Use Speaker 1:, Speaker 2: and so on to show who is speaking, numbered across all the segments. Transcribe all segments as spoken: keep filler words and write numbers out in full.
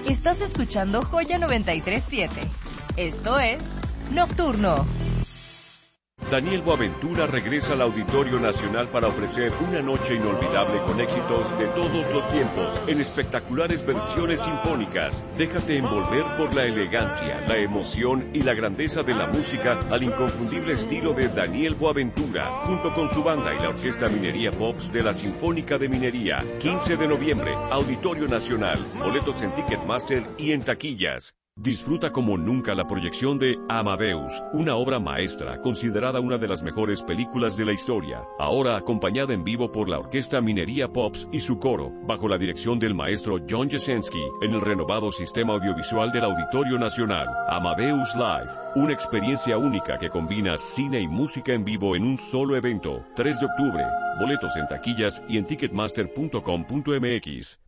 Speaker 1: Estás escuchando Joya noventa y tres punto siete. Esto es Nocturno.
Speaker 2: Daniel Boaventura regresa al Auditorio Nacional para ofrecer una noche inolvidable con éxitos de todos los tiempos en espectaculares versiones sinfónicas. Déjate envolver por la elegancia, la emoción y la grandeza de la música al inconfundible estilo de Daniel Boaventura, junto con su banda y la Orquesta Minería Pops de la Sinfónica de Minería. quince de noviembre, Auditorio Nacional. Boletos en Ticketmaster y en taquillas. Disfruta como nunca la proyección de Amadeus, una obra maestra considerada una de las mejores películas de la historia, ahora acompañada en vivo por la Orquesta Minería Pops y su coro, bajo la dirección del maestro John Jasenski, en el renovado sistema audiovisual del Auditorio Nacional. Amadeus Live, una experiencia única que combina cine y música en vivo en un solo evento. tres de octubre, boletos en taquillas y en ticketmaster punto com punto mx.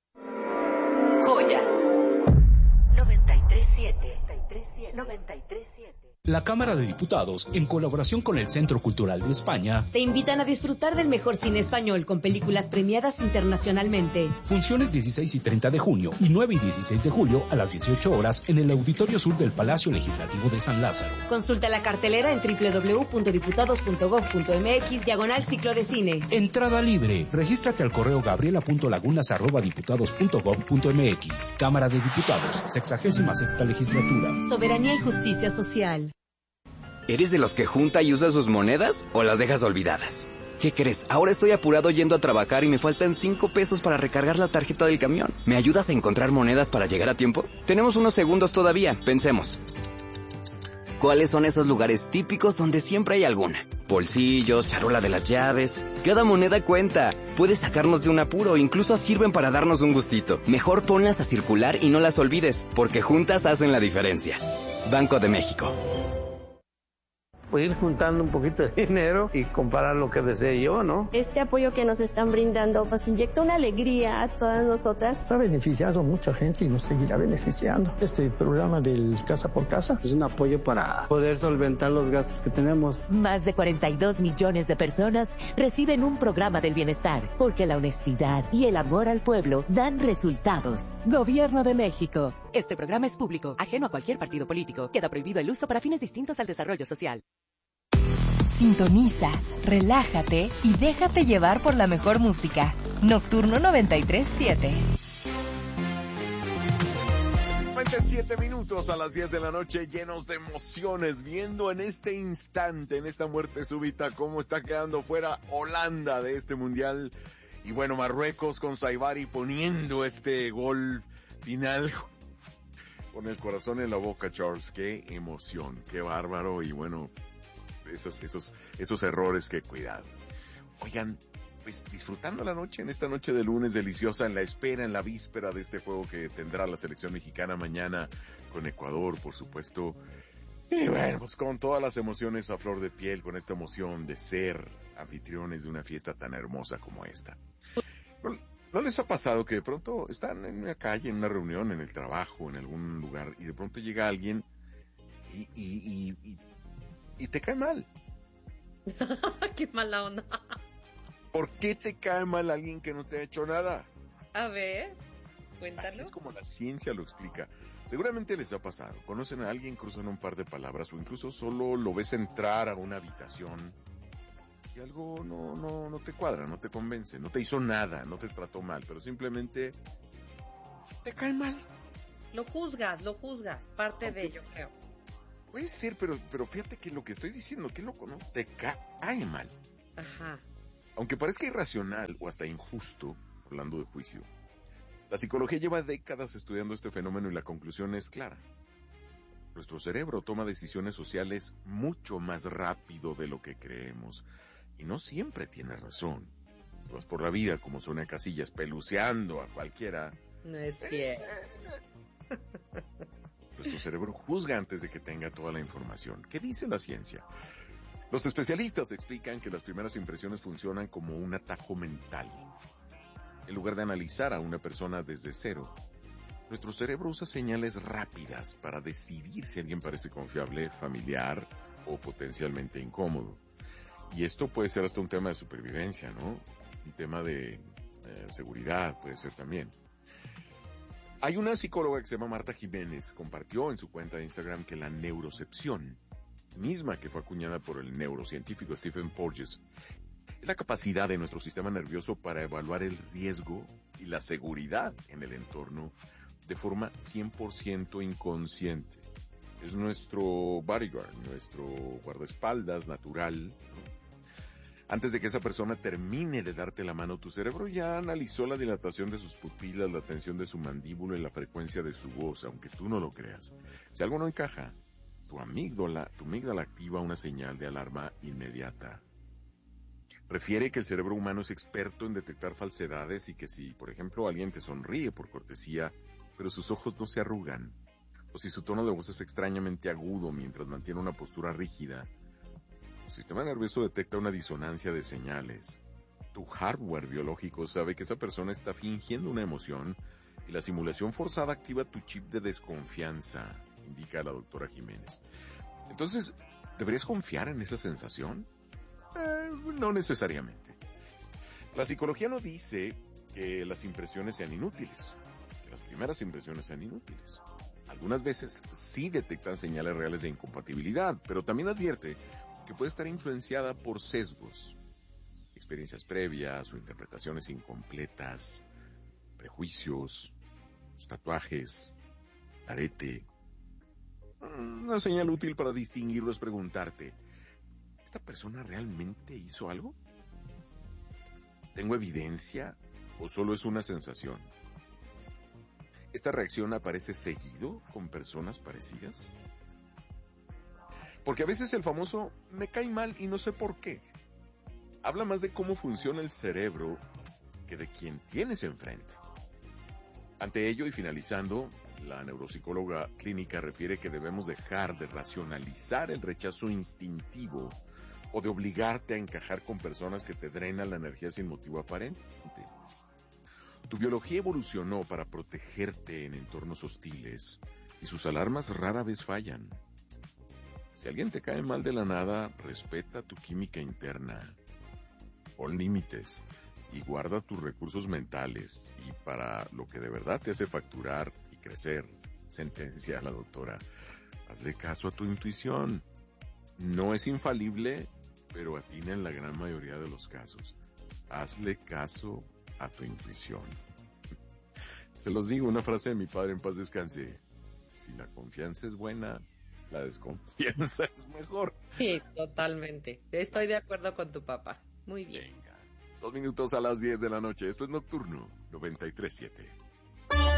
Speaker 3: Joya noventa y tres punto siete. noventa y tres punto siete.
Speaker 4: La Cámara de Diputados, en colaboración con el Centro Cultural de España,
Speaker 5: te invitan a disfrutar del mejor cine español con películas premiadas internacionalmente.
Speaker 4: Funciones dieciséis y treinta de junio y nueve y dieciséis de julio a las dieciocho horas en el Auditorio Sur del Palacio Legislativo de San Lázaro.
Speaker 5: Consulta la cartelera en doble u doble u doble u punto diputados punto gob punto mx diagonal ciclo de cine.
Speaker 4: Entrada libre. Regístrate al correo gabriela punto lagunas arroba diputados punto gob punto mx. Cámara de Diputados, sexagésima sexta legislatura.
Speaker 5: Soberanía y justicia social.
Speaker 6: ¿Eres de los que junta y usa sus monedas o las dejas olvidadas? ¿Qué crees? Ahora estoy apurado yendo a trabajar y me faltan cinco pesos para recargar la tarjeta del camión. ¿Me ayudas a encontrar monedas para llegar a tiempo? Tenemos unos segundos todavía, pensemos. ¿Cuáles son esos lugares típicos donde siempre hay alguna? Bolsillos, charola de las llaves. Cada moneda cuenta. Puede sacarnos de un apuro, incluso sirven para darnos un gustito. Mejor ponlas a circular y no las olvides, porque juntas hacen la diferencia. Banco de México.
Speaker 7: Pues ir juntando un poquito de dinero y comprar lo que desee yo, ¿no?
Speaker 8: Este apoyo que nos están brindando nos inyecta una alegría a todas nosotras.
Speaker 9: Ha beneficiado a mucha gente y nos seguirá beneficiando. Este programa del Casa por Casa
Speaker 7: es un apoyo para poder solventar los gastos que tenemos.
Speaker 3: Más de cuarenta y dos millones de personas reciben un programa del bienestar, porque la honestidad y el amor al pueblo dan resultados. Gobierno de México. Este programa es público, ajeno a cualquier partido político. Queda prohibido el uso para fines distintos al desarrollo social.
Speaker 1: Sintoniza, relájate y déjate llevar por la mejor música. Nocturno noventa y tres punto siete.
Speaker 10: veintisiete minutos a las diez de la noche, llenos de emociones, viendo en este instante, en esta muerte súbita, cómo está quedando fuera Holanda de este mundial. Y bueno, Marruecos con Saibari poniendo este gol final con el corazón en la boca, Charles. Qué emoción, qué bárbaro. Y bueno, esos, esos, esos errores, que cuidado. Oigan, pues disfrutando la noche, en esta noche de lunes deliciosa, en la espera, en la víspera de este juego que tendrá la selección mexicana mañana con Ecuador, por supuesto. Y bueno, pues con todas las emociones a flor de piel, con esta emoción de ser anfitriones de una fiesta tan hermosa como esta. ¿No, no les ha pasado que de pronto están en una calle, en una reunión, en el trabajo, en algún lugar, y de pronto llega alguien y, y, y, y, y te cae mal?
Speaker 11: Qué mala onda.
Speaker 10: ¿Por qué te cae mal alguien que no te ha hecho nada?
Speaker 11: A ver, cuéntalo.
Speaker 10: Así es como la ciencia lo explica. Seguramente les ha pasado. Conocen a alguien, cruzan un par de palabras, o incluso solo lo ves entrar a una habitación y algo no, no, no te cuadra, no te convence, no te hizo nada, no te trató mal, pero simplemente te cae mal.
Speaker 11: Lo juzgas, lo juzgas, parte Aunque, de ello, creo.
Speaker 10: Puede ser, pero, pero fíjate que lo que estoy diciendo, qué loco, ¿no? Te cae mal.
Speaker 11: Ajá.
Speaker 10: Aunque parezca irracional o hasta injusto, hablando de juicio, la psicología lleva décadas estudiando este fenómeno y la conclusión es clara. Nuestro cerebro toma decisiones sociales mucho más rápido de lo que creemos. Y no siempre tiene razón. Si vas por la vida como Sonia Casillas, peluceando a cualquiera...
Speaker 11: No es cierto.
Speaker 10: Nuestro cerebro juzga antes de que tenga toda la información. ¿Qué dice la ciencia? Los especialistas explican que las primeras impresiones funcionan como un atajo mental. En lugar de analizar a una persona desde cero, nuestro cerebro usa señales rápidas para decidir si alguien parece confiable, familiar o potencialmente incómodo. Y esto puede ser hasta un tema de supervivencia, ¿no? Un tema de eh, seguridad puede ser también. Hay una psicóloga que se llama Marta Jiménez, compartió en su cuenta de Instagram que la neurocepción, misma que fue acuñada por el neurocientífico Stephen Porges, es la capacidad de nuestro sistema nervioso para evaluar el riesgo y la seguridad en el entorno de forma cien por ciento inconsciente. Es nuestro bodyguard, nuestro guardaespaldas natural, ¿no? Antes de que esa persona termine de darte la mano, tu cerebro ya analizó la dilatación de sus pupilas, la tensión de su mandíbula y la frecuencia de su voz, aunque tú no lo creas. Si algo no encaja, tu amígdala, tu amígdala activa una señal de alarma inmediata. Refiere que el cerebro humano es experto en detectar falsedades y que si, por ejemplo, alguien te sonríe por cortesía, pero sus ojos no se arrugan, o si su tono de voz es extrañamente agudo mientras mantiene una postura rígida, tu sistema nervioso detecta una disonancia de señales. Tu hardware biológico sabe que esa persona está fingiendo una emoción y la simulación forzada activa tu chip de desconfianza, indica la doctora Jiménez. Entonces, ¿deberías confiar en esa sensación? Eh, no necesariamente. La psicología no dice que las impresiones sean inútiles, que las primeras impresiones sean inútiles. Algunas veces sí detectan señales reales de incompatibilidad, pero también advierte que puede estar influenciada por sesgos, experiencias previas o interpretaciones incompletas, prejuicios, tatuajes, arete. Una señal útil para distinguirlo es preguntarte, ¿esta persona realmente hizo algo? ¿Tengo evidencia o solo es una sensación? ¿Esta reacción aparece seguido con personas parecidas? Porque a veces el famoso me cae mal y no sé por qué habla más de cómo funciona el cerebro que de quien tienes enfrente. Ante ello y finalizando, la neuropsicóloga clínica refiere que debemos dejar de racionalizar el rechazo instintivo o de obligarte a encajar con personas que te drenan la energía sin motivo aparente. Tu biología evolucionó para protegerte en entornos hostiles y sus alarmas rara vez fallan. Si alguien te cae mal de la nada, respeta tu química interna. Pon límites y guarda tus recursos mentales. Y para lo que de verdad te hace facturar y crecer, sentencia la doctora, hazle caso a tu intuición. No es infalible, pero atina en la gran mayoría de los casos. Hazle caso a tu intuición. Se los digo, una frase de mi padre en paz descanse. Si la confianza es buena, la desconfianza es mejor.
Speaker 11: Sí, totalmente. Estoy de acuerdo con tu papá. Muy bien.
Speaker 10: Venga, dos minutos a las diez de la noche. Esto es Nocturno noventa y tres punto siete.